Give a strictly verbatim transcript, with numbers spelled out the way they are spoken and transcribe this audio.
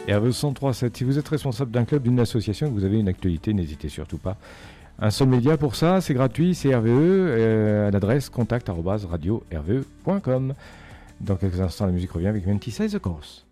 R V E cent trois sept. Si vous êtes responsable d'un club, d'une association, que vous avez une actualité, n'hésitez surtout pas. Un seul média pour ça, c'est gratuit, c'est R V E, euh, à l'adresse contact arobase radio r v e point com. Dans quelques instants, la musique revient avec Mentis The Chorus.